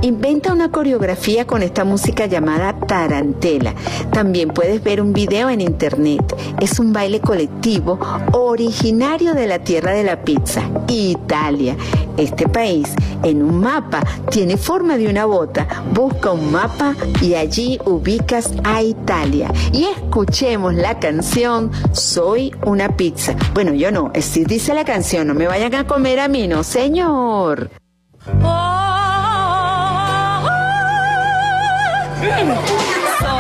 Inventa una coreografía con esta música llamada tarantela. También puedes ver un video en internet. Es un baile colectivo originario de la tierra de la pizza, Italia. Este país, en un mapa, tiene forma de una bota. Busca un mapa y allí ubicas a Italia. Y escuchemos la canción Soy una pizza. Bueno, yo no, así dice la canción, no me vayan a comer a mí, no señor.